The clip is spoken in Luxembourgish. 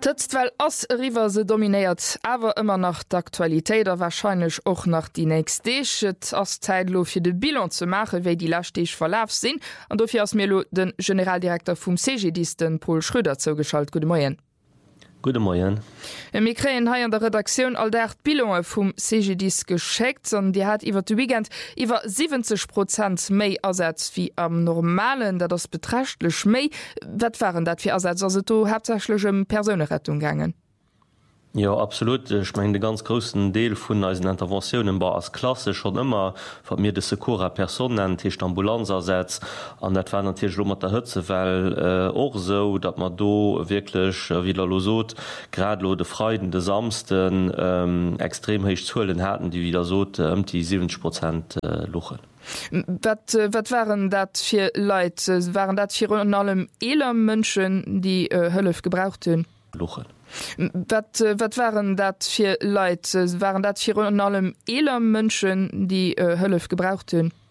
Dëtztwell ass River se dominéiert awer immer nach d'Aktualitéit a wahrscheinlich och nach die nächst Deechet ass Zeitlo fir de Bilan ze mache, wéi die Lachdeich verlaf sinn an dofir ass Melo den Generaldirektor vum CGDisten Paul Schröder zougeschalt. Gute Morgen. Gute Morgen. Wir kreen ha an der Redaktion all der Bilonge vum CGDs gescheckt an die hat iwwer de Weekend iwwer 70% méi Ersatz wie am normalen, dat das betrachtlech méi. Wat waren dat fir Ersatz also du hauptsächlichem Personenrettung gangen? Ja, absolut. Ich meine, den ganz großen Teil von unseren Interventionen war als Klasse schon immer, von mir die Secours Personen, die Ambulanz ersetzt. Und das war natürlich auch mit der Hitze, weil auch so, dass man da wirklich, wie der Losot, gerade die Freuden, die Samsten, extrem hoch Zahlen hatten, die wieder so die 70% luchen. Wat waren dat für Leute? Waren dat für allem eler Menschen, die Hilfe gebraucht haben? Luchen. Wat waren dat fir Leute? Waren dat fir allem eler Mënschen, die Hëllef gebraucht hunn?